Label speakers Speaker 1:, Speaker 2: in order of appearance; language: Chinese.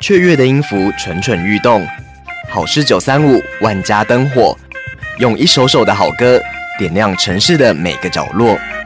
Speaker 1: 雀跃的音符蠢蠢欲动。好事935，万家灯火，用一首首的好歌点亮城市的每个角落。